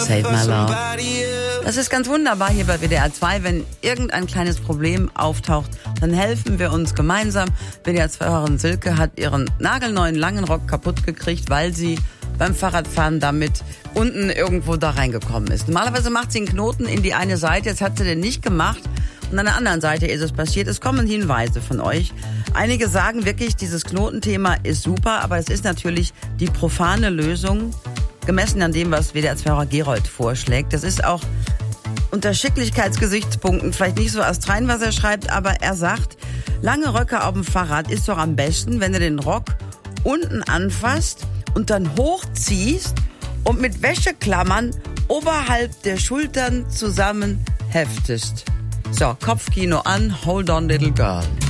Save My Love. Das ist ganz wunderbar hier bei WDR 2. Wenn irgendein kleines Problem auftaucht, dann helfen wir uns gemeinsam. WDR 2-Hörerin Silke hat ihren nagelneuen langen Rock kaputt gekriegt, weil sie beim Fahrradfahren damit unten irgendwo da reingekommen ist. Normalerweise macht sie einen Knoten in die eine Seite, jetzt hat sie den nicht gemacht. Und an der anderen Seite ist es passiert. Es kommen Hinweise von euch. Einige sagen wirklich, dieses Knotenthema ist super, aber es ist natürlich die profane Lösung, gemessen an dem, was WDR-2-Hörer Gerold vorschlägt. Das ist auch unter Schicklichkeitsgesichtspunkten vielleicht nicht so astrein, was er schreibt, aber er sagt, lange Röcke auf dem Fahrrad ist doch am besten, wenn du den Rock unten anfasst und dann hochziehst und mit Wäscheklammern oberhalb der Schultern zusammen heftest. So, Kopfkino an, Hold on Little Girl.